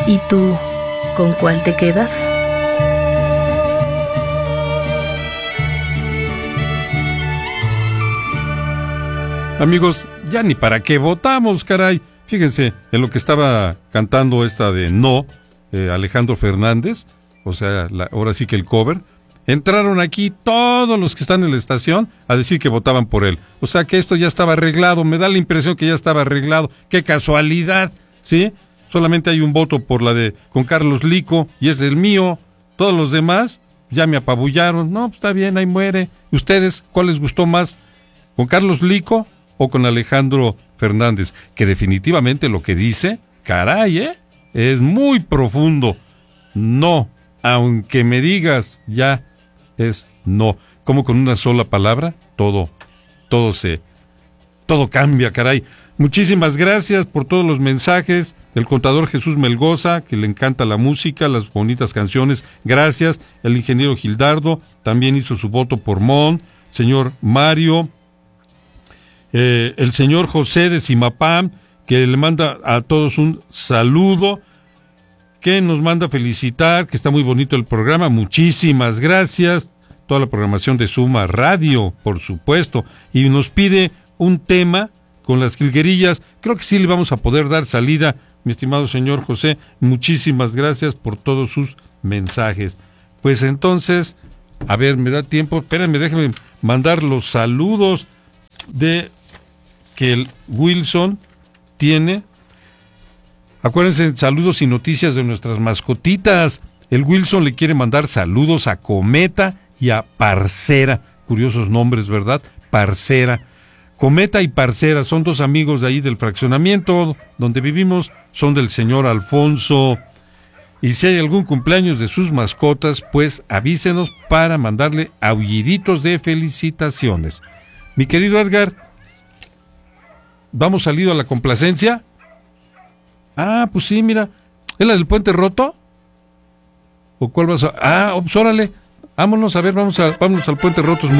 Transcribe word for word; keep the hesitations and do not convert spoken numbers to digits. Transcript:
¿Y tú, con cuál te quedas? Amigos, ya ni para qué votamos, caray. Fíjense en lo que estaba cantando esta de No, eh, Alejandro Fernández, o sea, la, ahora sí que el cover. Entraron aquí todos los que están en la estación a decir que votaban por él. O sea que esto ya estaba arreglado, me da la impresión que ya estaba arreglado. ¡Qué casualidad! ¿Sí? Solamente hay un voto por la de con Carlos Lico y es el mío. Todos los demás ya me apabullaron. No, pues está bien, ahí muere. ¿Ustedes cuál les gustó más? ¿Con Carlos Lico o con Alejandro Fernández? Que definitivamente lo que dice, caray, ¿eh? Es muy profundo. No, aunque me digas ya, es no. Como con una sola palabra, todo, todo se, todo cambia, caray. Muchísimas gracias por todos los mensajes del contador Jesús Melgoza, que le encanta la música, las bonitas canciones. Gracias. El ingeniero Gildardo también hizo su voto por Mon. Señor Mario. Eh, el señor José de Simapam, que le manda a todos un saludo, que nos manda felicitar, que está muy bonito el programa. Muchísimas gracias. Toda la programación de Suma Radio, por supuesto. Y nos pide un tema con las jilguerillas. Creo que sí le vamos a poder dar salida, mi estimado señor José. Muchísimas gracias por todos sus mensajes. Pues entonces, a ver, me da tiempo. Espérenme, déjenme mandar los saludos de que el Wilson tiene. Acuérdense, saludos y noticias de nuestras mascotitas. El Wilson le quiere mandar saludos a Cometa y a Parcera. Curiosos nombres, ¿verdad? Parcera. Cometa y Parcera son dos amigos de ahí del fraccionamiento donde vivimos, son del señor Alfonso. Y si hay algún cumpleaños de sus mascotas, pues avísenos para mandarle aulliditos de felicitaciones. Mi querido Edgar, ¿vamos salido a la complacencia? Ah, pues sí, mira. ¿Es la del Puente Roto? ¿O cuál vas a...? Ah, pues órale. Vámonos, a ver, vamos a, vámonos al Puente Roto.